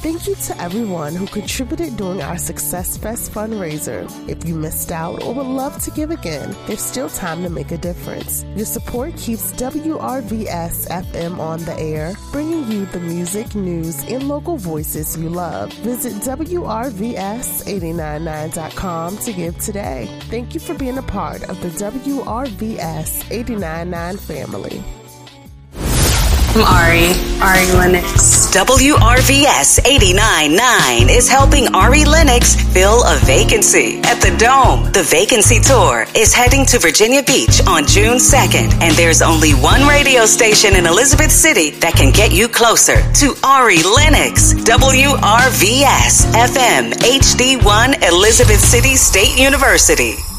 Thank you to everyone who contributed during our Success Fest fundraiser. If you missed out or would love to give again, there's still time to make a difference. Your support keeps WRVS FM on the air, bringing you the music, news, and local voices you love. Visit WRVS899.com to give today. Thank you for being a part of the WRVS 899 family. I'm Ari Lennox. WRVS 89.9 is helping Ari Lennox fill a vacancy at the Dome. The Vacancy Tour is heading to Virginia Beach on June 2nd, and there's only one radio station in Elizabeth City that can get you closer to Ari Lennox. WRVS FM HD1 Elizabeth City State University.